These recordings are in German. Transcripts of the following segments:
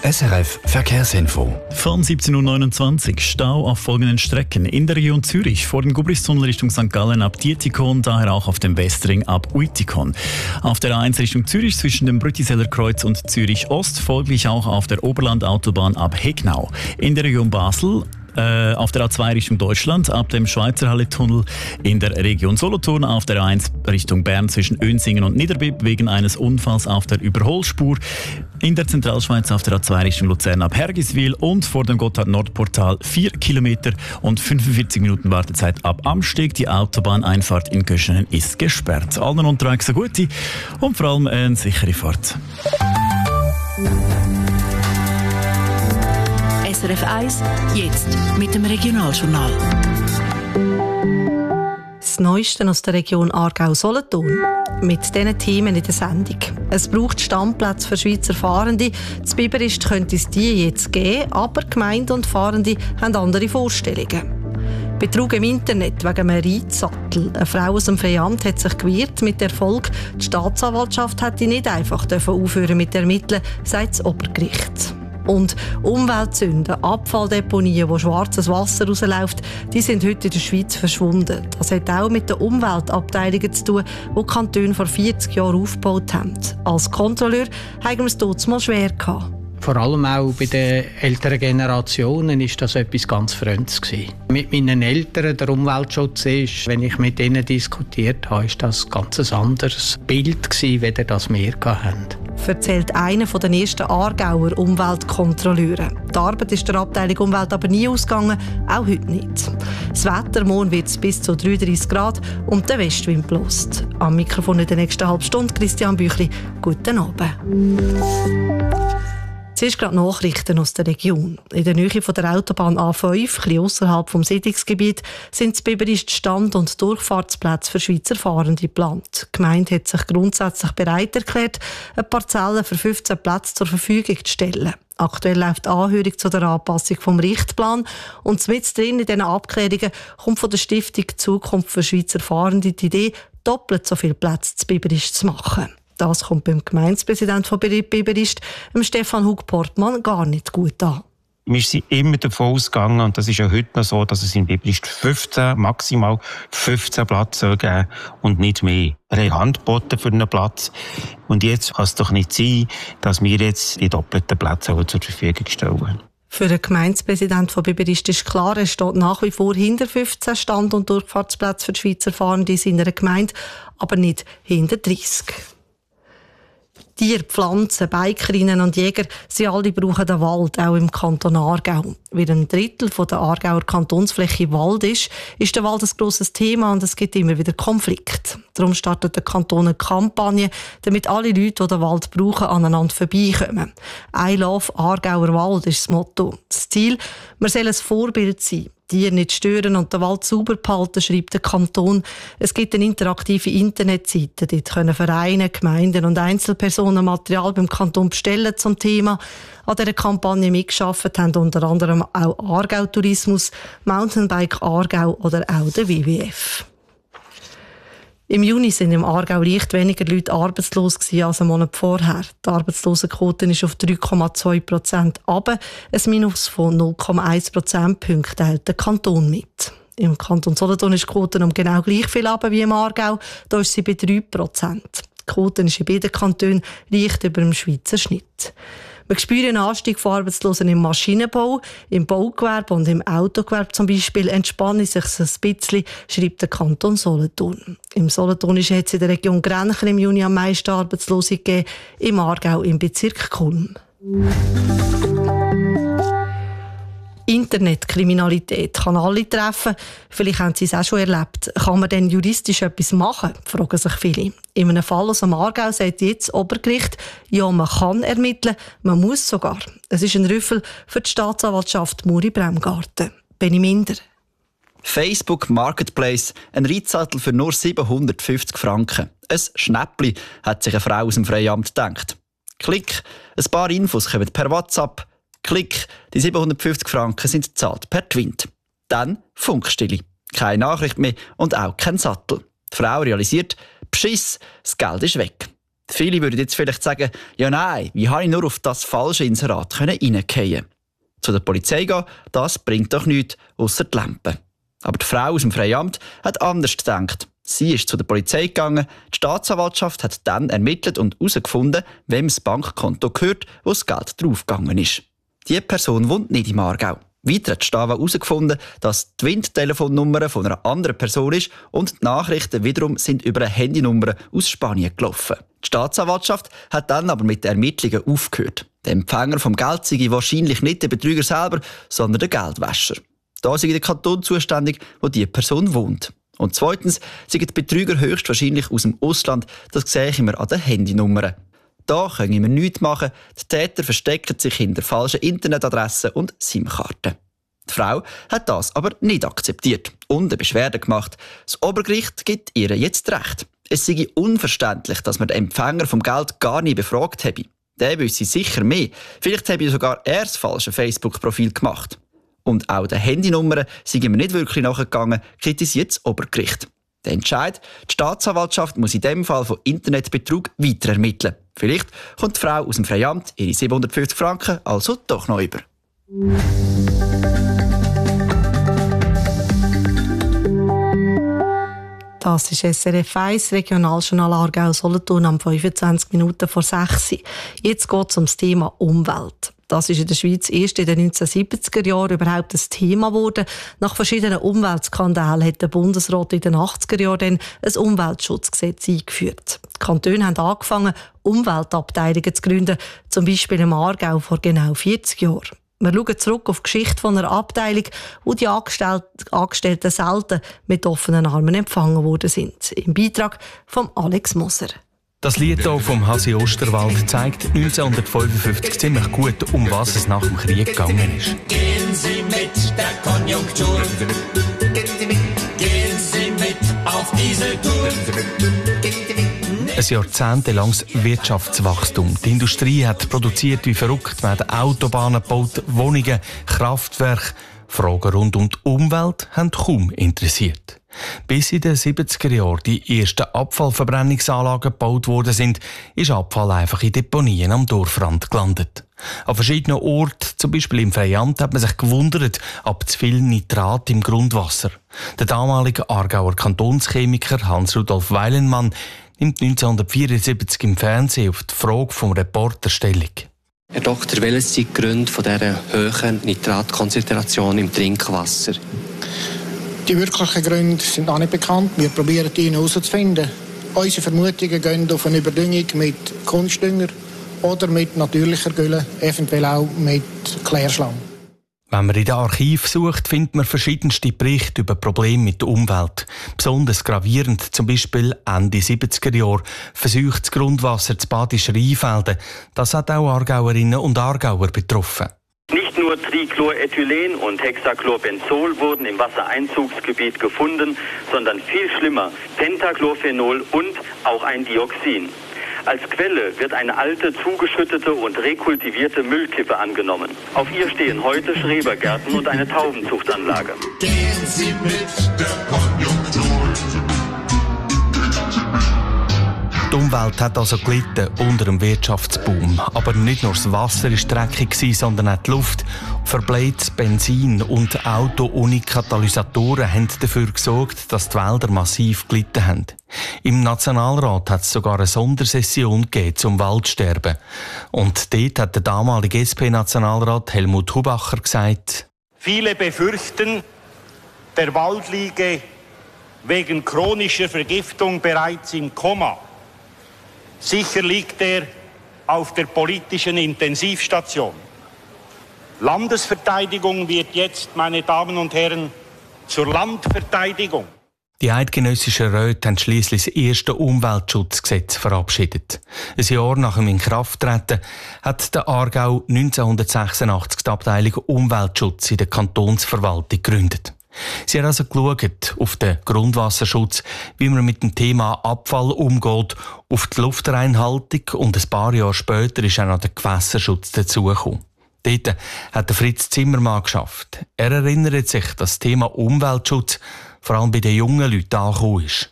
SRF Verkehrsinfo. Von 17.29 Uhr Stau auf folgenden Strecken. In der Region Zürich vor dem Gubristunnel Richtung St. Gallen ab Dietikon, daher auch auf dem Westring ab Uitikon. Auf der A1 Richtung Zürich zwischen dem Brüttiseller Kreuz und Zürich Ost, folglich auch auf der Oberlandautobahn ab Hegnau. In der Region Basel auf der A2 Richtung Deutschland, ab dem Schweizerhalle-Tunnel in der Region Solothurn, auf der A1 Richtung Bern zwischen Önsingen und Niederbipp wegen eines Unfalls auf der Überholspur, in der Zentralschweiz auf der A2 Richtung Luzern ab Hergiswil und vor dem Gotthard-Nord-Portal 4 Kilometer und 45 Minuten Wartezeit ab Amsteg. Die Autobahneinfahrt in Göschenen ist gesperrt. Allen unterwegs eine gute und vor allem eine sichere Fahrt. SRF 1, jetzt mit dem Regionaljournal. Das Neueste aus der Region Aargau-Solothurn. Mit diesen Themen in der Sendung. Es braucht Standplätze für Schweizer Fahrende. Das Biberist könnte es die jetzt geben, aber Gemeinden und Fahrende haben andere Vorstellungen. Betrug im Internet wegen einem Reitsattel. Eine Frau aus dem Freiamt hat sich gewehrt mit Erfolg. Die Staatsanwaltschaft hätte nicht einfach aufhören mit Ermitteln, sagt das Obergericht. Und Umweltsünden, Abfalldeponien, wo schwarzes Wasser rausläuft, die sind heute in der Schweiz verschwunden. Das hat auch mit den Umweltabteilungen zu tun, die die Kantone vor 40 Jahren aufgebaut haben. Als Kontrolleur haben wir es dort mal schwer gehabt. Vor allem auch bei den älteren Generationen war das etwas ganz Fremdes gewesen. Mit meinen Eltern, der Umweltschutz ist, wenn ich mit ihnen diskutiert habe, ist das ein ganz anderes Bild gewesen, wie das wir hatten. Erzählt einer der ersten Aargauer Umweltkontrolleure. Die Arbeit ist der Abteilung Umwelt aber nie ausgegangen, auch heute nicht. Das Wetter, morgen wird es bis zu 33 Grad und der Westwind bläst. Am Mikrofon in der nächsten halben Stunde Christian Büchli. Guten Abend. Zuerst gerade Nachrichten aus der Region. In der Nähe von der Autobahn A5, ein bisschen ausserhalb vom Siedlungsgebiet, sind das Biberist Stand- und Durchfahrtsplätze für Schweizer Fahrende geplant. Die Gemeinde hat sich grundsätzlich bereit erklärt, eine Parzelle für 15 Plätze zur Verfügung zu stellen. Aktuell läuft die Anhörung zu der Anpassung vom Richtplan und mit drin in diesen Abklärungen kommt von der Stiftung Zukunft für Schweizer Fahrende die Idee, doppelt so viele Plätze zu Biberist zu machen. Das kommt beim Gemeindepräsidenten von Biberist, Stefan Hug-Portmann, gar nicht gut an. Wir sind immer davon ausgegangen, und das ist ja heute noch so, dass es in Biberist 15, maximal 15 Plätze geben soll und nicht mehr. Wir haben Hand geboten für einen Platz. Und jetzt kann es doch nicht sein, dass wir jetzt die doppelten Plätze zur Verfügung stellen. Für den Gemeindepräsidenten von Biberist ist klar, er steht nach wie vor hinter 15 Stand- und Durchfahrtsplätzen für die Schweizer Fahrende in seiner Gemeinde, aber nicht hinter 30. Tiere, Pflanzen, Bikerinnen und Jäger, sie alle brauchen den Wald, auch im Kanton Aargau. Weil ein Drittel der Aargauer Kantonsfläche Wald ist der Wald ein grosses Thema und es gibt immer wieder Konflikte. Darum startet der Kanton eine Kampagne, damit alle Leute, die den Wald brauchen, aneinander vorbeikommen. «I love Aargauer Wald» ist das Motto. Das Ziel, man soll ein Vorbild sein. Tiere nicht stören und den Wald sauber behalten, schreibt der Kanton. Es gibt eine interaktive Internetseite. Dort können Vereine, Gemeinden und Einzelpersonen Material beim Kanton bestellen zum Thema. An dieser Kampagne mitgearbeitet haben unter anderem auch Aargau Tourismus, Mountainbike Aargau oder auch der WWF. Im Juni sind im Aargau leicht weniger Leute arbeitslos als einen Monat vorher. Die Arbeitslosenquote ist auf 3,2% runter, ein Minus von 0,1 Prozentpunkte teilt der Kanton mit. Im Kanton Solothurn ist die Quote um genau gleich viel runter wie im Aargau, da ist sie bei 3%. Die Quote ist in beiden Kantonen leicht über dem Schweizer Schnitt. Wir spüren einen Anstieg von Arbeitslosen im Maschinenbau, im Baugewerbe und im Autogewerbe zum Beispiel entspanne sich ein bisschen, schreibt der Kanton Solothurn. Im Solothurnischen hat es in der Region Grenchen im Juni am meisten Arbeitslose gegeben, im Aargau im Bezirk Kulm. Internetkriminalität kann alle treffen. Vielleicht haben Sie es auch schon erlebt. Kann man denn juristisch etwas machen? Fragen sich viele. In einem Fall aus dem Aargau sagt jetzt das Obergericht, ja, man kann ermitteln, man muss sogar. Es ist ein Rüffel für die Staatsanwaltschaft Muri-Bremgarten. Benny Minder. Facebook Marketplace, ein Reitsattel für nur 750 Franken. Ein Schnäppli, hat sich eine Frau aus dem Freiamt gedacht. Klick, ein paar Infos kommen per WhatsApp. Klick, die 750 Franken sind gezahlt per Twint. Dann Funkstille. Keine Nachricht mehr und auch kein Sattel. Die Frau realisiert, Beschiss, das Geld ist weg. Viele würden jetzt vielleicht sagen, ja nein, wie habe ich nur auf das falsche Inserat reingehen? Zu der Polizei gehen, das bringt doch nichts, ausser die Lampe. Aber die Frau aus dem Freiamt hat anders gedacht. Sie ist zu der Polizei gegangen, die Staatsanwaltschaft hat dann ermittelt und herausgefunden, wem das Bankkonto gehört, wo das Geld draufgegangen ist. Die Person wohnt nicht im Aargau. Weiter hat die Stava herausgefunden, dass die Wind-Telefonnummer von einer anderen Person ist und die Nachrichten wiederum sind über eine Handynummer aus Spanien gelaufen. Die Staatsanwaltschaft hat dann aber mit den Ermittlungen aufgehört. Der Empfänger vom Geld sei wahrscheinlich nicht der Betrüger selber, sondern der Geldwäscher. Da sei der Kanton zuständig, wo die Person wohnt. Und zweitens sind die Betrüger höchstwahrscheinlich aus dem Ausland, das sehe ich immer an den Handynummern. Da können wir nichts machen, die Täter verstecken sich hinter falschen Internetadressen und SIM-Karten. Die Frau hat das aber nicht akzeptiert und eine Beschwerde gemacht. Das Obergericht gibt ihr jetzt Recht. Es sei unverständlich, dass man den Empfänger vom Geld gar nie befragt habe. Der wüsste sicher mehr. Vielleicht habe sogar er das falsche Facebook-Profil gemacht. Und auch den Handynummern sind wir nicht wirklich nachgegangen, kritisiert das Obergericht. Der Entscheid, die Staatsanwaltschaft muss in dem Fall von Internetbetrug weiter ermitteln. Vielleicht kommt die Frau aus dem Freiamt ihre 750 Franken also doch noch über. Das ist SRF 1, Regionaljournal Aargau-Solothurn am 25 Minuten vor 6. Jetzt geht es um das Thema Umwelt. Das ist in der Schweiz erst in den 1970er Jahren überhaupt ein Thema geworden. Nach verschiedenen Umweltskandalen hat der Bundesrat in den 80er Jahren ein Umweltschutzgesetz eingeführt. Die Kantone haben angefangen, Umweltabteilungen zu gründen, zum Beispiel im Aargau vor genau 40 Jahren. Wir schauen zurück auf die Geschichte von einer Abteilung, wo die Angestellten selten mit offenen Armen empfangen worden sind. Im Beitrag von Alex Moser. Das Lied hier vom Hasi Osterwald zeigt 1955 ziemlich gut, um was es nach dem Krieg gegangen ist. Gehen Sie mit der Konjunktur. Gehen Sie mit auf diese Tour. Ein jahrzehntelanges Wirtschaftswachstum. Die Industrie hat produziert wie verrückt, man hat Autobahnen gebaut, Wohnungen, Kraftwerke. Fragen rund um die Umwelt haben kaum interessiert. Bis in den 70er Jahren die ersten Abfallverbrennungsanlagen gebaut worden sind, ist Abfall einfach in Deponien am Dorfrand gelandet. An verschiedenen Orten, zum Beispiel im Freiamt, hat man sich gewundert, ab zu viel Nitrat im Grundwasser. Der damalige Aargauer Kantonschemiker Hans-Rudolf Weilenmann nimmt 1974 im Fernsehen auf die Frage vom Reporter Stellung. Herr Doktor, welches sind die Gründe dieser hohen Nitratkonzentration im Trinkwasser? Die wirklichen Gründe sind noch nicht bekannt. Wir probieren die herauszufinden. Unsere Vermutungen gehen auf eine Überdüngung mit Kunstdünger oder mit natürlicher Gülle, eventuell auch mit Klärschlamm. Wenn man in den Archiven sucht, findet man verschiedenste Berichte über Probleme mit der Umwelt. Besonders gravierend zum Beispiel Ende 70er Jahre verseuchtes Grundwasser zu Badischer Rheinfelden. Das hat auch Aargauerinnen und Aargauer betroffen. Nicht nur Trichlorethylen und Hexachlorbenzol wurden im Wassereinzugsgebiet gefunden, sondern viel schlimmer, Pentachlorophenol und auch ein Dioxin. Als Quelle wird eine alte, zugeschüttete und rekultivierte Müllkippe angenommen. Auf ihr stehen heute Schrebergärten und eine Taubenzuchtanlage. Gehen Sie mit der Konjunktur. Die Umwelt hat also gelitten unter dem Wirtschaftsboom. Aber nicht nur das Wasser war dreckig, sondern auch die Luft. Verbleites Benzin und Auto ohne Katalysatoren haben dafür gesorgt, dass die Wälder massiv gelitten haben. Im Nationalrat hat es sogar eine Sondersession gegeben zum Waldsterben. Und dort hat der damalige SP-Nationalrat Helmut Hubacher gesagt: Viele befürchten, der Wald liege wegen chronischer Vergiftung bereits im Koma. Sicher liegt er auf der politischen Intensivstation. Landesverteidigung wird jetzt, meine Damen und Herren, zur Landverteidigung. Die eidgenössischen Räte haben schliesslich das erste Umweltschutzgesetz verabschiedet. Ein Jahr nach dem Inkrafttreten hat der Aargau 1986 die Abteilung Umweltschutz in der Kantonsverwaltung gegründet. Sie haben also geschaut auf den Grundwasserschutz, wie man mit dem Thema Abfall umgeht, auf die Luftreinhaltung und ein paar Jahre später ist auch noch der Gewässerschutz dazugekommen. Dort hat der Fritz Zimmermann geschafft. Er erinnert sich, dass das Thema Umweltschutz vor allem bei den jungen Leuten angekommen ist.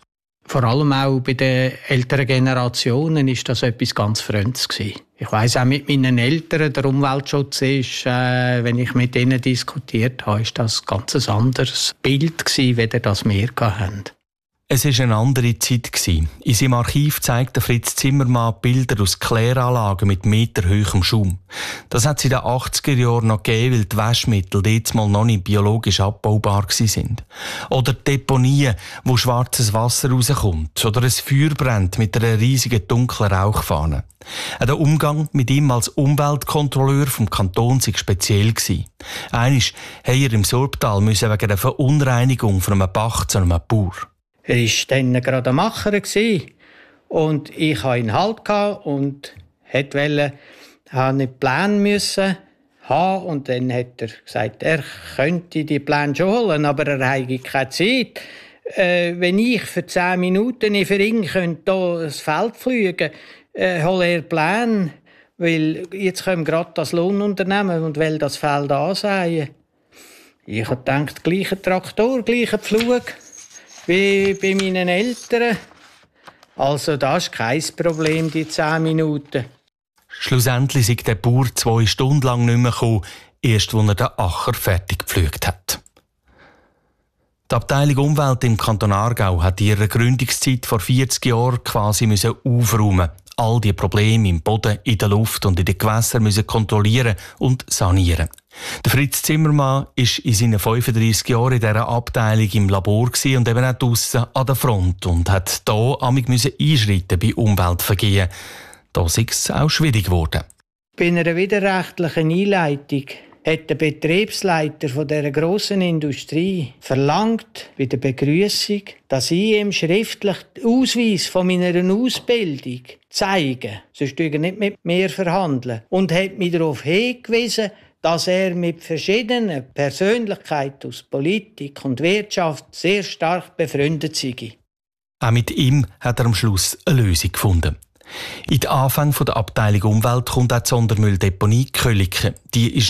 Vor allem auch bei den älteren Generationen ist das etwas ganz Fremdes gewesen. Ich weiss auch mit meinen Eltern, der Umweltschutz ist, wenn ich mit ihnen diskutiert habe, ist das ein ganz anderes Bild gewesen, wie das wir hatten. Es war eine andere Zeit. In seinem Archiv zeigt Fritz Zimmermann Bilder aus Kläranlagen mit meterhohem Schaum. Das hat es in den 80er Jahren noch gegeben, weil die Waschmittel dort mal noch nicht biologisch abbaubar waren. Oder Deponien, wo schwarzes Wasser rauskommt. Oder ein Feuer brennt mit einer riesigen dunklen Rauchfahne. Auch der Umgang mit ihm als Umweltkontrolleur vom Kanton war speziell. Einmal musste er im Sorbtal wegen einer Verunreinigung von einem Bach zu einem Bauer. Er war dann gerade ein Macher und ich hatte ihn Halt und wollte einen Plan haben. Und dann hat er gesagt, er könnte die Pläne schon holen, aber er habe keine Zeit. Wenn ich für 10 Minuten für ihn hier das Feld fliegen könnte, hole er Pläne, weil jetzt kommt gerade das Lohnunternehmen und will das Feld ansehen. Ich habe gedacht, gleicher Traktor, gleicher Pflug wie bei meinen Eltern. Also das ist kein Problem, die 10 Minuten. Schlussendlich ist der Bauer 2 Stunden lang nicht mehr gekommen, erst als er den Acker fertig gepflügt hat. Die Abteilung Umwelt im Kanton Aargau hat in ihrer Gründungszeit vor 40 Jahren quasi aufräumen. All die Probleme im Boden, in der Luft und in den Gewässern müssen kontrollieren und sanieren. Der Fritz Zimmermann war in seinen 35 Jahren in dieser Abteilung im Labor und eben auch draussen an der Front und hat hier einschreiten bei Umweltvergehen. Da ist es auch schwierig geworden. Bei einer widerrechtlichen Einleitung hat der Betriebsleiter von dieser grossen Industrie verlangt, bei der Begrüßung, dass ich ihm schriftlich den Ausweis von meiner Ausbildung zeige. Sonst würde er nicht mit mir verhandeln. Und hat mich darauf hingewiesen, dass er mit verschiedenen Persönlichkeiten aus Politik und Wirtschaft sehr stark befreundet sei. Auch mit ihm hat er am Schluss eine Lösung gefunden. In den Anfang der Abteilung Umwelt kommt auch die Sondermülldeponie Köliken. Die ist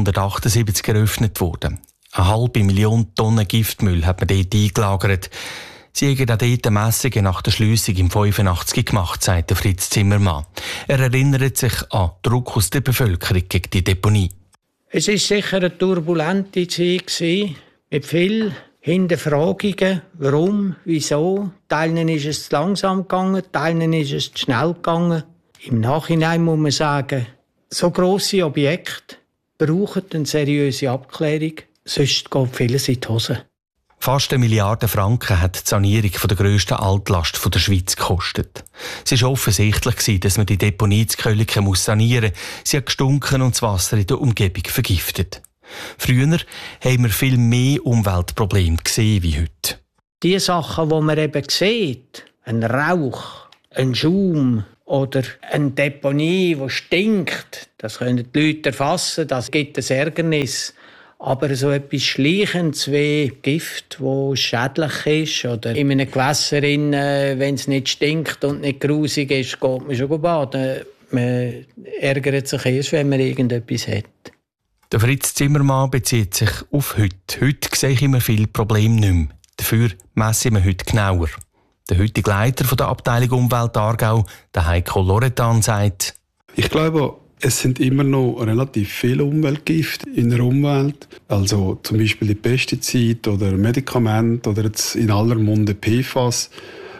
1978 eröffnet worden. 500.000 Tonnen Giftmüll hat man dort eingelagert. Sie haben auch dort eine Messung nach der Schliessung im 85 gemacht, sagt Fritz Zimmermann. Er erinnert sich an Druck aus der Bevölkerung gegen die Deponie. Es war sicher eine turbulente Zeit mit vielen Hinterfragungen. Warum? Wieso? Teilen ist es zu langsam gegangen, teilen ist es zu schnell gegangen. Im Nachhinein muss man sagen, so grosse Objekte brauchen eine seriöse Abklärung, sonst geht vieles in die Hose. Fast 1 Milliarde Franken hat die Sanierung der grössten Altlast der Schweiz gekostet. Es war offensichtlich, dass man die Deponie zu Köliken sanieren muss. Sie hat gestunken und das Wasser in der Umgebung vergiftet. Früher haben wir viel mehr Umweltprobleme gesehen wie heute. Die Sachen, die man eben sieht, ein Rauch, ein Schaum oder eine Deponie, die stinkt, das können die Leute erfassen, das gibt ein Ärgernis. Aber so etwas Schleichendes wie Gift, das schädlich ist, oder in einem Gewässer, wenn es nicht stinkt und nicht grusig ist, geht man schon baden. Man ärgert sich erst, wenn man irgendetwas hat. Der Fritz Zimmermann bezieht sich auf heute. Heute sehe ich immer viele Probleme nicht mehr. Dafür messen wir heute genauer. Der heutige Leiter der Abteilung Umwelt Aargau, der Heiko Loretan, sagt: Ich glaube, es sind immer noch relativ viele Umweltgifte in der Umwelt. Also zum Beispiel die Pestizide oder Medikamente oder jetzt in aller Munde PFAS.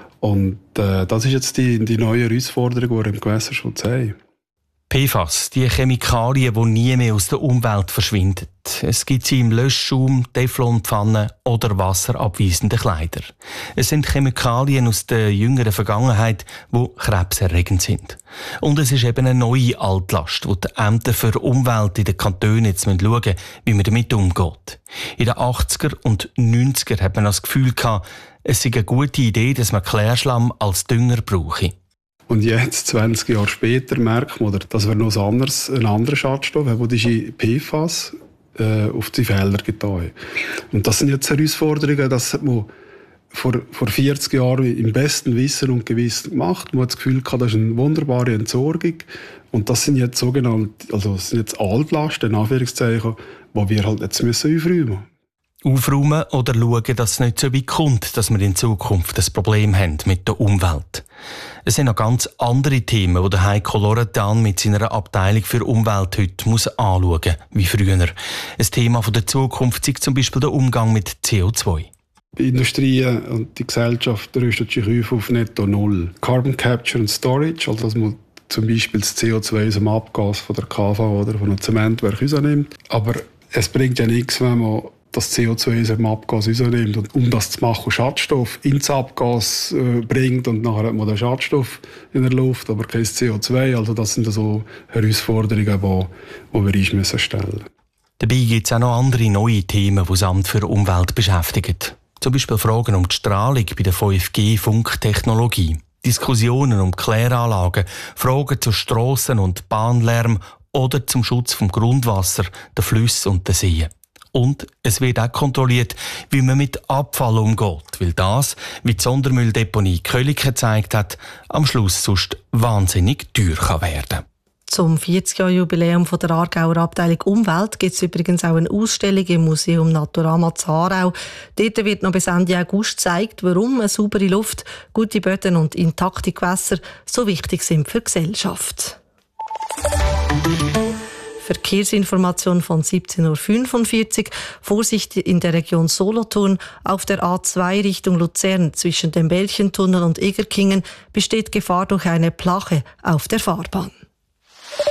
Und das ist jetzt die neue Herausforderung, die wir im Gewässerschutz haben. PFAS, die Chemikalien, die nie mehr aus der Umwelt verschwinden. Es gibt sie im Löschschaum, Teflonpfannen oder wasserabweisenden Kleider. Es sind Chemikalien aus der jüngeren Vergangenheit, die krebserregend sind. Und es ist eben eine neue Altlast, die die Ämter für Umwelt in den Kantonen jetzt schauen müssen, wie man damit umgeht. In den 80er und 90er hat man das Gefühl gehabt, es sei eine gute Idee, dass man Klärschlamm als Dünger brauche. Und jetzt, 20 Jahre später, merkt man, dass wir noch einen anderen Schadstoff haben, der diese PFAS auf die Felder getan haben. Und das sind jetzt Herausforderungen, das hat man vor 40 Jahren im besten Wissen und Gewissen gemacht. Man hat das Gefühl gehabt, das ist eine wunderbare Entsorgung. Und das sind jetzt Altlasten, in Anführungszeichen, die wir halt jetzt aufräumen müssen. Aufräumen oder schauen, dass es nicht so weit kommt, dass wir in Zukunft ein Problem haben mit der Umwelt. Es sind noch ganz andere Themen, die der Heiko Loredan mit seiner Abteilung für Umwelt heute anschauen muss, wie früher. Ein Thema der Zukunft ist zum Beispiel der Umgang mit CO2. Die Industrie und die Gesellschaft rüstet sich auf Netto Null. Carbon Capture and Storage, also dass man zum Beispiel das CO2 aus dem Abgas von der KV oder von einem Zementwerk rausnimmt. Aber es bringt ja nichts, wenn man das CO2 aus dem Abgas rausnimmt und um das zu machen, Schadstoff ins Abgas bringt und nachher hat man den Schadstoff in der Luft, aber kein CO2. Also das sind so Herausforderungen, die wir uns stellen müssen. Dabei gibt es auch noch andere neue Themen, die das Amt für Umwelt beschäftigen. Zum Beispiel Fragen um die Strahlung bei der 5G-Funktechnologie, Diskussionen um Kläranlagen, Fragen zu Strassen- und Bahnlärm oder zum Schutz vom Grundwasser, der Flüsse und der Seen. Und es wird auch kontrolliert, wie man mit Abfall umgeht, weil das, wie die Sondermülldeponie Köliken gezeigt hat, am Schluss sonst wahnsinnig teuer werden kann. Zum 40-Jahr-Jubiläum der Aargauer Abteilung Umwelt gibt es übrigens auch eine Ausstellung im Museum Naturama Aarau. Dort wird noch bis Ende August gezeigt, warum eine saubere Luft, gute Böden und intakte Gewässer so wichtig sind für die Gesellschaft. Verkehrsinformation von 17.45 Uhr. Vorsicht in der Region Solothurn. Auf der A2 Richtung Luzern zwischen dem Belchentunnel und Egerkingen besteht Gefahr durch eine Plache auf der Fahrbahn.